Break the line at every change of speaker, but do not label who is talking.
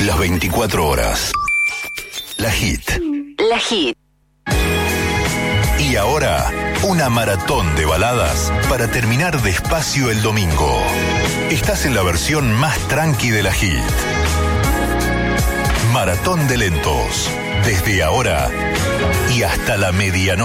Las 24 horas. La Hit.
La Hit.
Y ahora, una maratón de baladas para terminar despacio el domingo. Estás en la versión más tranqui de la Hit. Maratón de lentos. Desde ahora y hasta la medianoche.